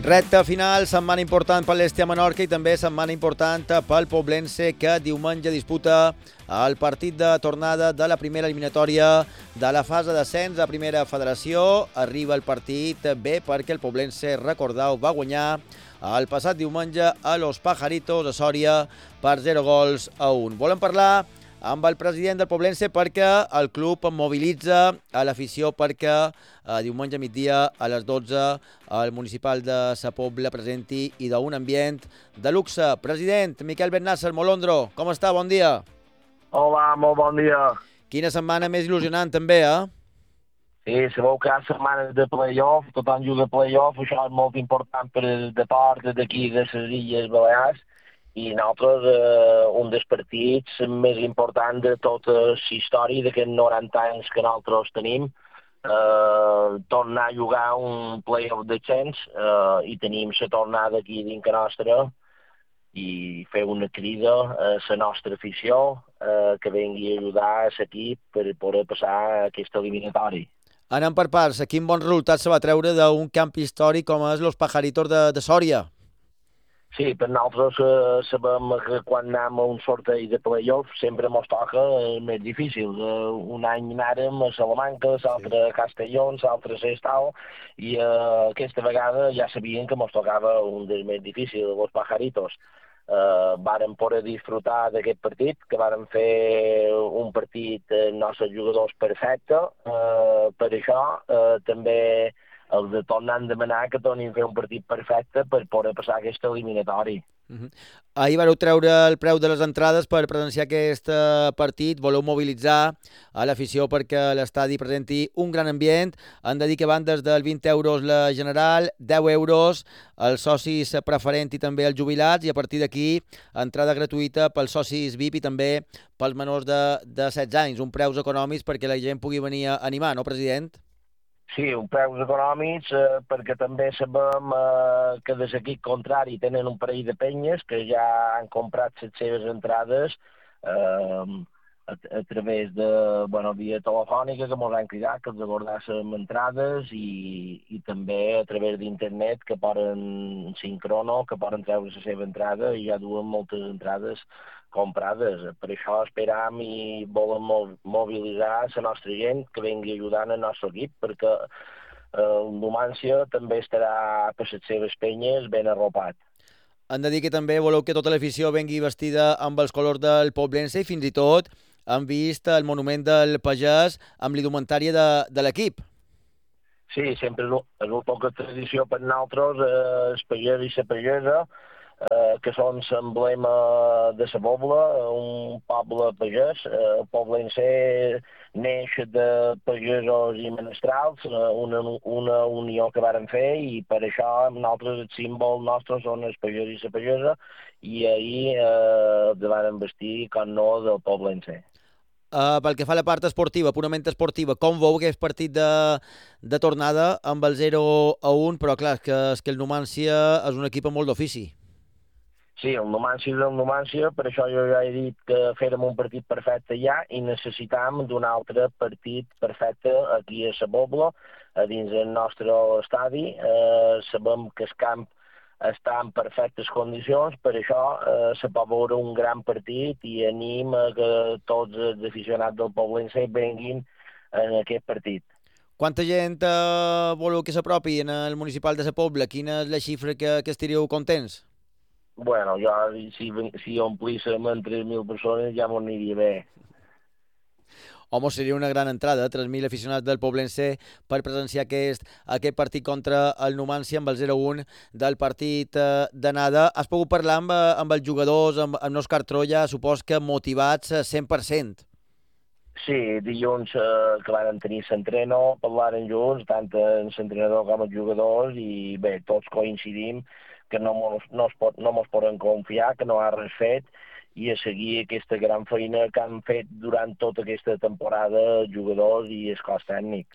Recta final, setmana important per l'Estia Menorca i també setmana important pel Poblense, que diumenge disputa el partit de tornada de la primera eliminatòria de la fase d'ascens a Primera Federació. Arriba el partit bé perquè el Poblense, recordeu, va guanyar el passat diumenge a Los Pajaritos a Sòria per 0-1. Volem parlar amb el president del Poblense perquè el club mobilitza a l'afició perquè diumenge a migdia a les 12 el municipal de Sa Pobla presenti i d'un ambient de luxe. President, Miquel Bennàsser, Molondro, com està? Bon dia. Hola, molt bon dia. Quina setmana més il·lusionant també, Sí, sabeu que hi ha setmanes de play-off, tothom juga a play-off, això és molt important per el deport d'aquí de les Illes Balears, i nosaltres un dels partits més importants de tota la història d'aquests 90 anys que nosaltres tenim, tornar a jugar un play-off d'ascens i tenim la tornada aquí dins que nostra i fer una crida a la nostra afició que vengui a ajudar a l'equip per poder passar aquesta eliminatòria. Anem per parts. Quin bon resultat se va treure d'un camp històric com és Los Pajaritos de Sòria? Sí, per nosaltres sabem que quan anem a un sorteig de play-off sempre ens toca el més difícil. Un any anàrem a Salamanca, l'altre a Castelló, l'altre a Sestao, i aquesta vegada ja sabien que ens tocava un dels més difícils, Los Pajaritos. Vàrem poder disfrutar d'aquest partit, que vàrem fer un partit nostres jugadors perfecte. Per això també els de tornar a demanar que tornin a fer un partit perfecte per poder passar aquesta eliminatòria. Ahir vareu treure el preu de les entrades per presenciar aquest partit. Voleu mobilitzar a l'afició perquè l'estadi presenti un gran ambient. Han de dir que van des dels 20 euros la general, 10 euros els socis preferent i també els jubilats, i a partir d'aquí entrada gratuïta pels socis VIP i també pels menors de 16 anys. Un preus econòmics perquè la gent pugui venir a animar, no, president? Sí, un preus econòmics perquè també sabem que des l'equip contrari tenen un parell de penyes que ja han comprat les seves entrades a través de via telefònica, que ens han cridat que els abordassem entrades, i també a través d'internet que poden sincrono, que poden treure la seva entrada i ja duen moltes entrades comprades. Per això esperam i volem mobilitzar la nostra gent que vingui ajudant el nostre equip, perquè el Numància també estarà per les seves penyes ben arropat. Han de dir que també voleu que tota l'afició vengui vestida amb els colors del Poblense i fins i tot han vist el monument del pagès amb l'indumentària de l'equip. Sí, sempre és una poca tradició per nosaltres, el pagès i la pagesa, que són l'emblema de la Pobla, un poble pagès. El Poblense neix de pagesos i menestrals, una unió que varen fer, i per això nosaltres el símbol nostre són els pagès i la pagesa, i ahir varen vestir com no del Poblense. Pel que fa a la part esportiva, purament esportiva, com veu aquest partit de tornada amb el 0-1, però clar, és que el Numància és un equip amb molt d'ofici. Sí, el Numància és el Numància, per això jo ja he dit que fèrem un partit perfecte ja i necessitàvem d'un altre partit perfecte aquí a Sa Pobla, a dins del nostre estadi. Sabem que el camp està en perfectes condicions, per això se pot veure un gran partit i anim a que tots els aficionats del Poblense venguin en aquest partit. Quanta gent voleu que s'apropi en el municipal de Sa Pobla? Quina és la xifra que estaríeu contents? Bueno, jo si omplíssim en 3.000 persones ja m'ho aniria bé. Home, seria una gran entrada, 3.000 aficionats del Poblense per presenciar aquest partit contra el Numància amb el 0-1 del partit d'anada. Has pogut parlar amb els jugadors, amb Òscar Troya, supos que motivats 100%. Sí, dilluns que van tenir l'entreno, parlaren junts, tant l'entrenador com els jugadors, i bé, tots coincidim que no mos poden confiar, que no ha res fet, i a seguir aquesta gran feina que han fet durant tota aquesta temporada els jugadors i el cos tècnic.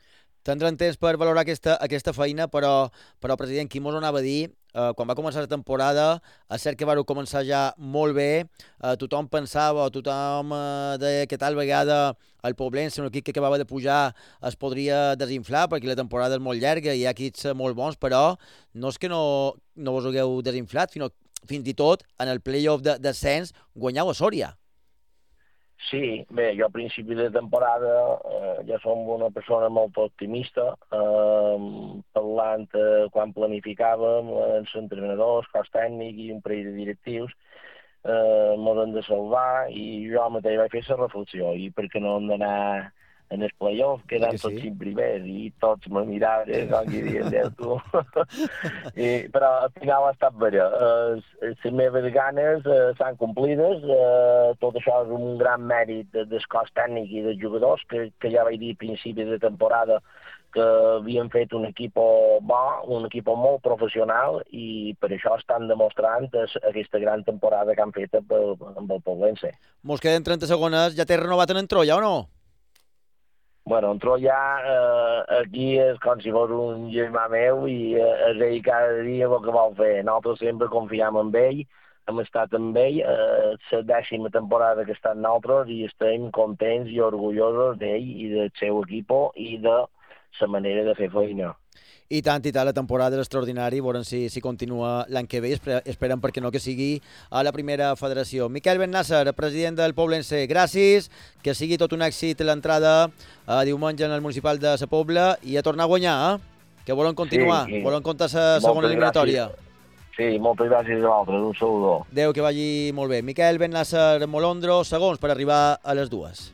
Tindran temps per valorar aquesta feina, però president, qui mos ho anava a dir, quan va començar la temporada, és cert que vau començar ja molt bé, tothom pensava, tothom deia que tal vegada el Poblense, un equip que acabava de pujar, es podria desinflar, perquè la temporada és molt llarga i hi ha equips molt bons, però no és que no vos hagueu desinflat, fins i tot en el play-off de descens guanyau a Sòria. Sí, bé, jo a principi de temporada ja som una persona molt optimista, parlant quan planificàvem els entrenadors, cos tècnic i un parell de directius, ens hem de salvar i jo mateix vaig fer la reflexió i per què no hem d'anar en el playoff, quedant tots en primers i tots me miraven com que diuen, Déu tu. Però al final ha estat bé. Les meves ganes s'han complides. Tot això és un gran mèrit del cos tècnic i dels jugadors, que ja vaig dir a principi de temporada que havien fet un equip bo, un equip molt professional i per això estan demostrant aquesta gran temporada que han fet amb el Poblense. Mos queden 30 segones. Ja t'he renovat en Troia o no? Bueno, en Troia aquí és com si fos un germà meu i és ell cada dia el que vol fer. Nosaltres sempre confiem en ell, hem estat amb ell, la 10ª temporada que està en nosaltres i estem contents i orgullosos d'ell i del seu equip i de la manera de fer feina. I tant, la temporada és extraordinària, veurem si continua l'any que ve, esperem perquè no que sigui a la primera federació. Miquel Bennàsser, president del Poblense, gràcies, que sigui tot un èxit l'entrada diumenge en el municipal de Sa Pobla i a tornar a guanyar, que volen continuar, volen comptar la segona eliminatòria. Sí, moltes gràcies a vosaltres, un saludó. Adéu, que vagi molt bé. Miquel Bennàsser Molondro, segons per arribar a les 2.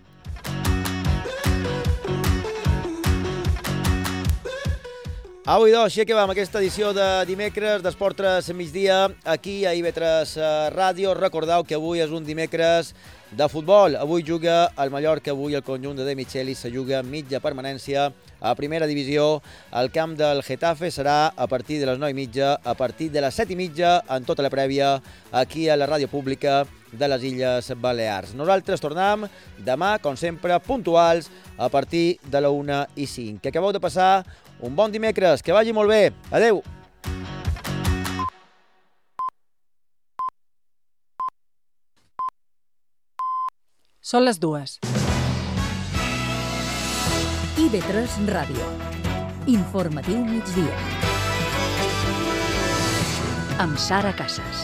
Avui, doncs, així acabem aquesta edició de dimecres d'Esport 3 migdia aquí a IB3 Ràdio. Recordeu que avui és un dimecres de futbol. Avui juga el Mallorca, avui el conjunt de Micheli se juga mitja permanència a primera divisió. El camp del Getafe serà a partir de les 9:30, a partir de les 7:30, en tota la prèvia, aquí a la ràdio pública de les Illes Balears. Nosaltres tornem demà, com sempre, puntuals, a partir de la 1:05. Que acabeu de passar un bon dimecres, que vagi molt bé. Adéu! Són les 2. IB3 Ràdio. Informatiu migdia. Amb Sara Casas.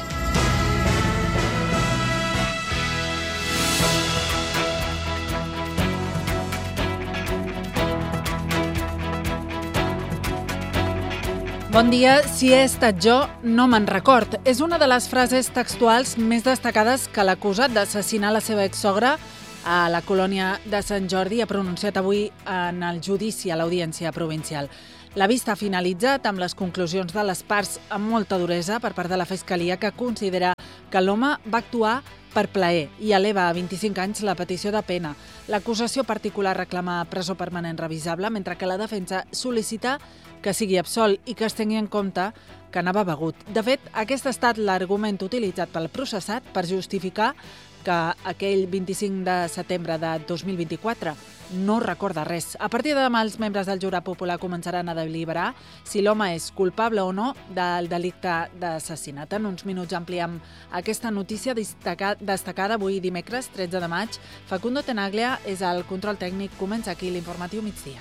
Bon dia, si he estat jo, no me'n record. És una de les frases textuals més destacades que l'acusat d'assassinar la seva exsogra a la colònia de Sant Jordi ha pronunciat avui en el judici a l'Audiència Provincial. La vista ha finalitzat amb les conclusions de les parts amb molta duresa per part de la Fiscalia, que considera que l'home va actuar per plaer i eleva a 25 anys la petició de pena. L'acusació particular reclama presó permanent revisable, mentre que la defensa sol·licita que sigui absolt i que es tingui en compte que anava begut. De fet, aquest ha estat l'argument utilitzat pel processat per justificar que aquell 25 de setembre de 2024 no recorda res. A partir de demà, els membres del jurat popular començaran a deliberar si l'home és culpable o no del delicte d'assassinat. En uns minuts ampliem aquesta notícia destacada avui dimecres 13 de maig. Facundo Tenaglia és el control tècnic. Comença aquí l'informatiu migdia.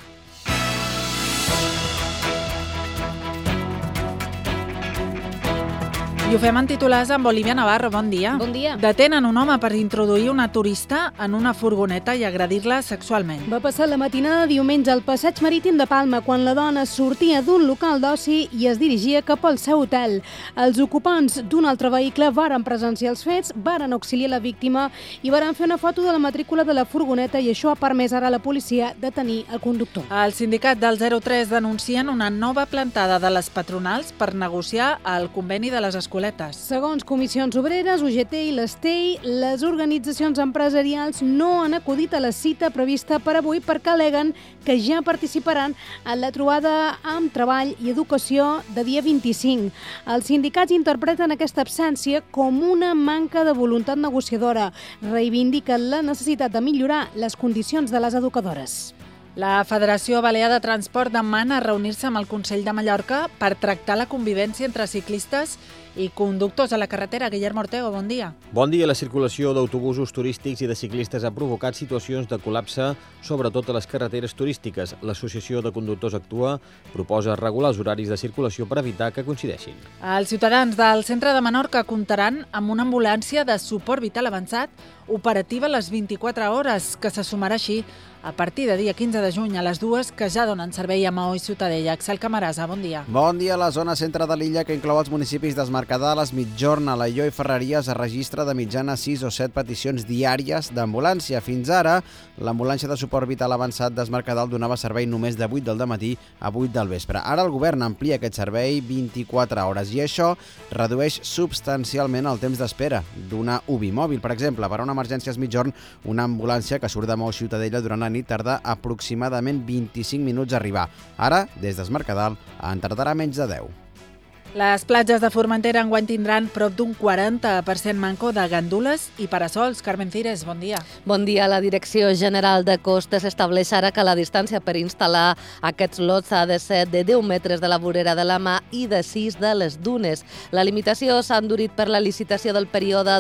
I ho fem en titulars amb Olivia Navarro. Bon dia. Bon dia. Detenen un home per introduir una turista en una furgoneta i agredir-la sexualment. Va passar la matinada de diumenge al passeig marítim de Palma, quan la dona sortia d'un local d'oci i es dirigia cap al seu hotel. Els ocupants d'un altre vehicle varen presenciar els fets, varen auxiliar la víctima i varen fer una foto de la matrícula de la furgoneta, i això ha permès ara a la policia detenir el conductor. El sindicat del 03 denuncien una nova plantada de les patronals per negociar el conveni de les escoletes. Segons Comissions Obreres, UGT i l'Estei, les organitzacions empresarials no han acudit a la cita prevista per avui perquè aleguen que ja participaran en la trobada amb Treball i Educació de dia 25. Els sindicats interpreten aquesta absència com una manca de voluntat negociadora. Reivindiquen la necessitat de millorar les condicions de les educadores. La Federació Balear de Transport demana reunir-se amb el Consell de Mallorca per tractar la convivència entre ciclistes i conductors a la carretera. Guillermo Ortego, bon dia. Bon dia. La circulació d'autobusos turístics i de ciclistes ha provocat situacions de col·lapse, sobretot a les carreteres turístiques. L'Associació de Conductors Actua proposa regular els horaris de circulació per evitar que coincideixin. Els ciutadans del centre de Menorca comptaran amb una ambulància de suport vital avançat operativa a les 24 hores, que se sumarà així a partir de dia 15 de juny a les dues que ja donen servei a Maó i Ciutadella. Axel Camarasa, bon dia. Bon dia. La zona centre de l'illa, que inclou els municipis d'Es Mercadal, Es Migjorn, Alaior i Ferreries, es registra de mitjana 6 o 7 peticions diàries d'ambulància. Fins ara, l'ambulància de suport vital avançat d'Es Mercadal donava servei només de 8 del matí a 8 del vespre. Ara el govern amplia aquest servei 24 hores i això redueix substancialment el temps d'espera d'una UBI mòbil. Per exemple, per a una emergència a Es Migjorn, una ambulància que surt de Maó i Ciutadella durant la nit tarda aproximadament 25 minuts a arribar. Ara, des d'Es Mercadal, en tardarà menys de 10. Les platges de Formentera enguany tindran prop d'un 40% manco de gandules i parasols. Carmen Cires, bon dia. Bon dia. La Direcció General de Costes estableix ara que la distància per instal·lar aquests lots ha de ser de 10 metres de la vorera de la mà i de 6 de les dunes. La limitació s'ha endurit per la licitació del període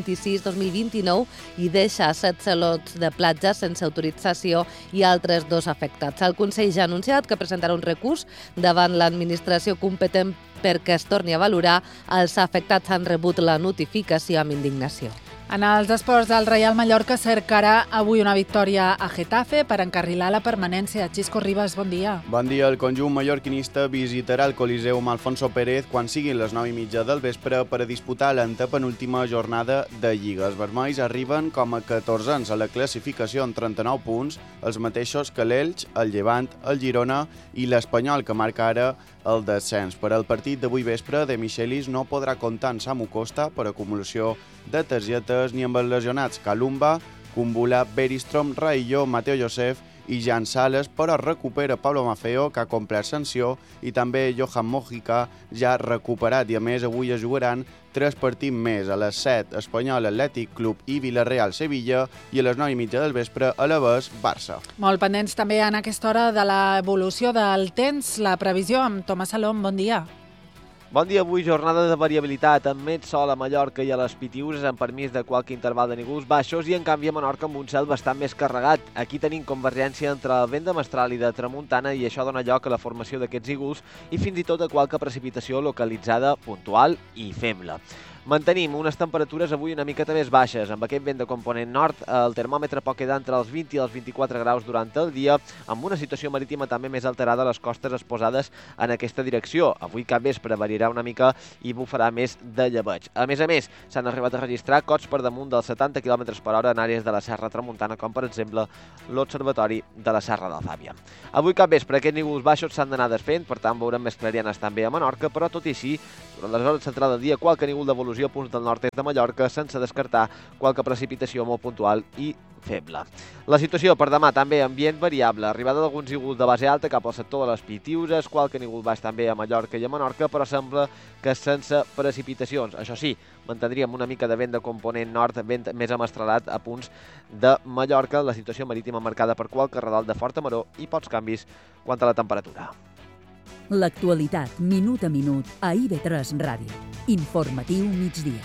2026-2029 i deixa 16 lots de platja sense autorització i altres 2 afectats. El Consell ja ha anunciat que presentarà un recurs davant l'administració competent perquè es torni a valorar. Els afectats han rebut la notificació amb indignació. En els esports, el Reial Mallorca cercarà avui una victòria a Getafe per encarrilar la permanència. Xisco Ribas, bon dia. Bon dia. El conjunt mallorquinista visitarà el Coliseu amb Alfonso Pérez quan siguin les 9:30 del vespre per a disputar l'antepenúltima jornada de Lliga. Els vermells arriben com a 14ens a la classificació amb 39 punts, els mateixos que l'Elx, el Llevant, el Girona i l'Espanyol, que marca ara el descens. Per al partit d'avui vespre, De Michelis no podrà comptar amb Samu Costa per acumulació de targetes ni amb els lesionats Kalumba, Kumbula, Beristrom, Raillo, Mateo Josef i Jan Sales, però recupera Pablo Maffeo, que ha complert sanció, i també Johan Mojica, ja recuperat, i a més avui es jugaran 3 partits més, a les 7 Espanyol Atlètic Club i Villarreal Sevilla i a les 9:30 del vespre Alavés Barça. Molt pendents també en aquesta hora de l'evolució del temps, la previsió amb Tomàs Salom, bon dia. Bon dia. Avui jornada de variabilitat, amb més sol a Mallorca i a les Pitiüses, amb permís de qualque interval de núvols baixos, i en canvi a Menorca amb un cel bastant més carregat. Aquí tenim convergència entre el vent de mestral i de tramuntana i això dona lloc a la formació d'aquests ígols i fins i tot a qualque precipitació localitzada puntual i feble. Mantenim unes temperatures avui una miqueta més baixes, amb aquest vent de component nord. El termòmetre pot quedar entre els 20 i els 24 graus durant el dia, amb una situació marítima també més alterada a les costes exposades en aquesta direcció. Avui cap vespre variarà una mica i bufarà més de llebeig. A més, s'han arribat a registrar cots per damunt dels 70 km per hora en àrees de la Serra Tramuntana, com per exemple l'Observatori de la Serra d'Alfàbia. Avui cap vespre aquests núvols baixos s'han d'anar desfent, per tant veurem més clarianes també a Menorca, però tot i així, durant les hores centrals del dia, qualque núvol d'evolució a punts del nord-est de Mallorca, sense descartar qualque precipitació molt puntual i feble. La situació per demà també ambient variable, arribada d'alguns núvols de base alta cap al sector de les Pitiüses, qualque núvol baix també a Mallorca i a Menorca, però sembla que sense precipitacions. Això sí, mantindríem una mica de vent de component nord, vent més amestralat a punts de Mallorca, la situació marítima marcada per qualque redol de forta maror i pocs canvis quant a la temperatura. L'actualitat, minut a minut, a IB3 Ràdio. Informatiu migdia.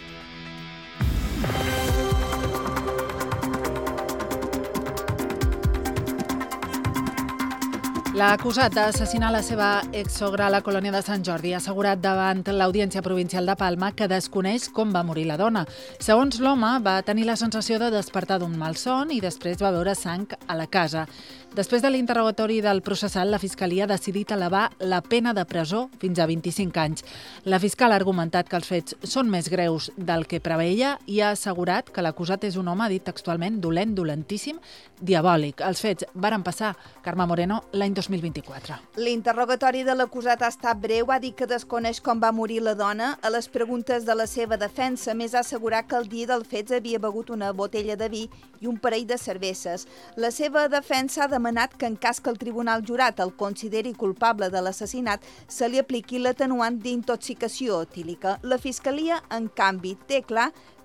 L'acusat d'assassinar la seva exsogra a la colònia de Sant Jordi ha assegurat davant l'Audiència Provincial de Palma que desconeix com va morir la dona. Segons l'home, va tenir la sensació de despertar d'un malson i després va veure sang a la casa. Després de l'interrogatori del processat, la Fiscalia ha decidit elevar la pena de presó fins a 25 anys. La fiscal ha argumentat que els fets són més greus del que preveia i ha assegurat que l'acusat és un home, ha dit textualment, dolent, dolentíssim, diabòlic. Els fets varen passar, Carme Moreno, l'any 2024. L'interrogatori de l'acusat ha estat breu, ha dit que desconeix com va morir la dona. A les preguntes de la seva defensa, més ha assegurat que el dia dels fets havia begut una botella de vi i un parell de cerveses. La seva defensa ha demanat que en cas que el tribunal jurat el consideri culpable de l'assassinat, se li apliqui l'atenuant d'intoxicació etílica. La Fiscalia, en canvi, té clar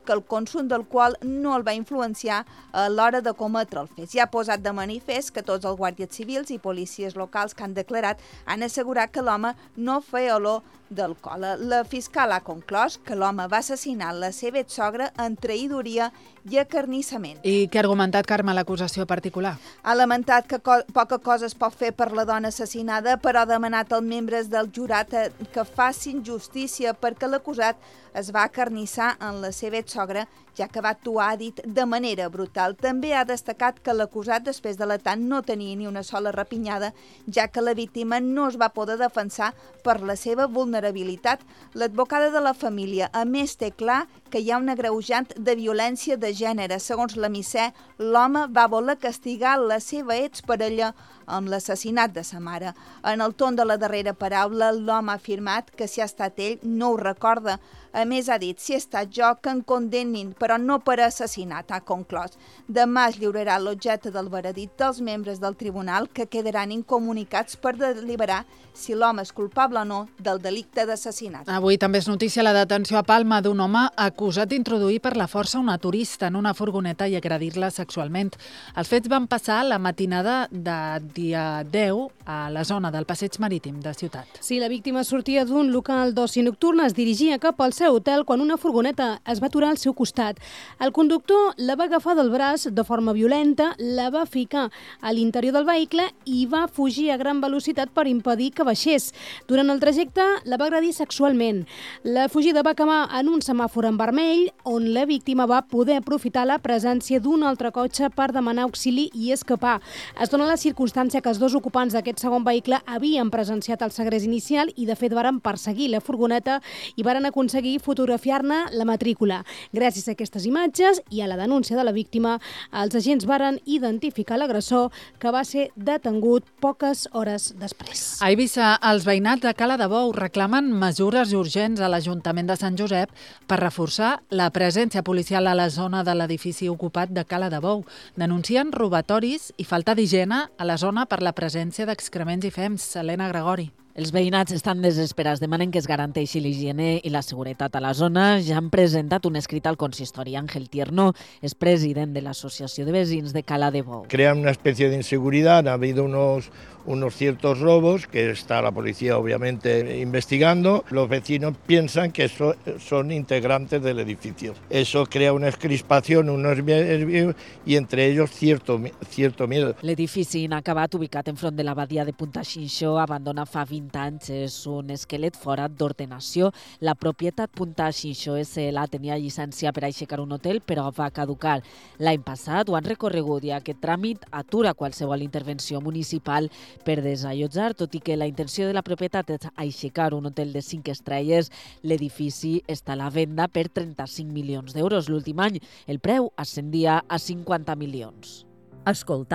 que el consum d'alcohol no el va influenciar a l'hora de cometre el fet. Ja ha posat de manifest que tots els guàrdies civils i policies locals que han declarat han assegurat que l'home no feia olor d'alcohol. La fiscal ha conclòs que l'home va assassinar la seva exsogra en traïdoria i acarnissament. I què ha argumentat, Carme, l'acusació particular? Ha lamentat que poca cosa es pot fer per la dona assassinada, però ha demanat als membres del jurat que facin justícia perquè l'acusat es va acarnissar en la seva exsogra, ja que va actuar, ha dit, de manera brutal. També ha destacat que l'acusat, després de l'atant, no tenia ni una sola rapinyada, ja que la víctima no es va poder defensar per la seva vulnerabilitat. L'advocada de la família, a més, té clar que hi ha un agreujant de violència de gènere. Segons la Missé, l'home va voler castigar la seva exparella amb l'assassinat de sa mare. En el torn de la darrera paraula, l'home ha afirmat que si ha estat ell no ho recorda. A més, ha dit, si he estat jo, que em condemnin, però no per assassinat, ha conclòs. Demà es lliurarà l'objecte del veredicte dels membres del tribunal, que quedaran incomunicats per deliberar si l'home és culpable o no del delicte d'assassinat. Avui també és notícia la detenció a Palma d'un home acusat d'introduir per la força una turista en una furgoneta i agredir-la sexualment. Els fets van passar la matinada de dia 10 a la zona del passeig marítim de Ciutat. Sí, la víctima sortia d'un local d'oci nocturn, es dirigia cap al seu hotel quan una furgoneta es va aturar al seu costat. El conductor la va agafar del braç de forma violenta, la va ficar a l'interior del vehicle i va fugir a gran velocitat per impedir que baixés. Durant el trajecte la va agredir sexualment. La fugida va acabar en un semàfor en vermell, on la víctima va poder aprofitar la presència d'un altre cotxe per demanar auxili i escapar. Es dona la circumstància que els dos ocupants d'aquest segon vehicle havien presenciat el segrest inicial i, de fet, varen perseguir la furgoneta i varen aconseguir fotografiar-ne la matrícula. Gràcies a aquestes imatges i a la denúncia de la víctima, els agents varen identificar l'agressor, que va ser detengut poques hores després. A Eivissa, els veïnats de Cala de Bou reclamen mesures urgents a l'Ajuntament de Sant Josep per reforçar la presència policial a la zona de l'edifici ocupat de Cala de Bou. Denuncien robatoris i falta d'higiene a la zona per la presència d'excrements i fems. Helena Gregori. Els veïnats estan desesperats, demanen que es garanteixi l'higiene i la seguretat a la zona. Ja han presentat un escrit al consistori. Ángel Tierno és president de l'Asociació de Vecins de Cala de Bou. Crean una especie de inseguridad, ha habido unos ciertos robos que está la policía obviamente investigando. Los vecinos piensan que son integrantes del edificio. Eso crea una crispación, unos nervios y entre ellos cierto miedo. L'edifici inacabat, ubicat enfront de l'abadia de Punta Xinxó, abandona fa 20 anys, és un esquelet fora d'ordenació. La propietat Punta Xinxó SL tenia llicència per aixecar un hotel, però va caducar l'any passat. Ho han recorregut i aquest tràmit atura qualsevol intervenció municipal per desallotjar, tot i que la intenció de la propietat és aixecar un hotel de 5 estrelles. L'edifici està a la venda per 35 milions d'euros. L'últim any el preu ascendia a 50 milions. Escolta.